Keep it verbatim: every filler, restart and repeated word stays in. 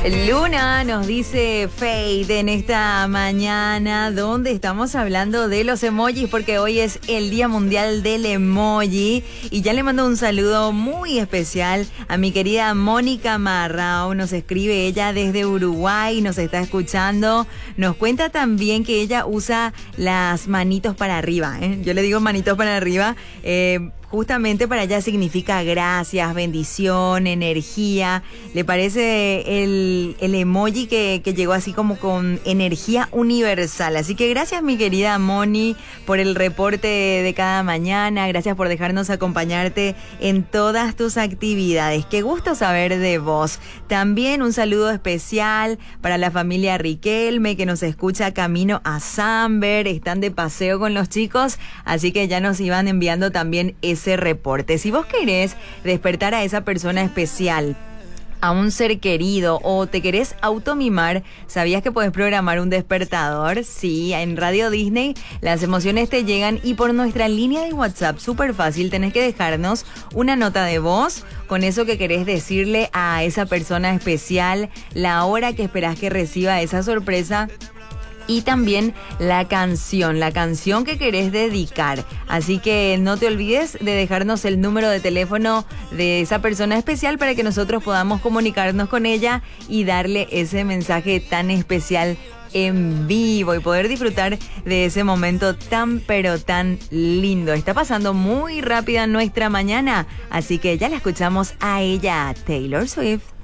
Luna nos dice Fade en esta mañana donde estamos hablando de los emojis porque hoy es el Día Mundial del Emoji y ya le mando un saludo muy especial a mi querida Mónica Marrao. Nos escribe ella desde Uruguay, nos está escuchando, nos cuenta también que ella usa las manitos para arriba, ¿eh? Yo le digo manitos para arriba, eh, justamente para ella significa gracias, bendición, energía. Le parece el, el emoji que, que llegó así como con energía universal. Así que gracias, mi querida Moni, por el reporte de cada mañana. Gracias por dejarnos acompañarte en todas tus actividades. Qué gusto saber de vos. También un saludo especial para la familia Riquelme que nos escucha camino a Samber. Están de paseo con los chicos, así que ya nos iban enviando también ese reporte. Si vos querés despertar a esa persona especial, a un ser querido o te querés automimar, ¿sabías que puedes programar un despertador? Sí, en Radio Disney las emociones te llegan y por nuestra línea de WhatsApp, súper fácil, tenés que dejarnos una nota de voz con eso que querés decirle a esa persona especial, la hora que esperás que reciba esa sorpresa y también la canción, la canción que querés dedicar. Así que no te olvides de dejarnos el número de teléfono de esa persona especial para que nosotros podamos comunicarnos con ella y darle ese mensaje tan especial en vivo y poder disfrutar de ese momento tan pero tan lindo. Está pasando muy rápida nuestra mañana, así que ya la escuchamos a ella, Taylor Swift.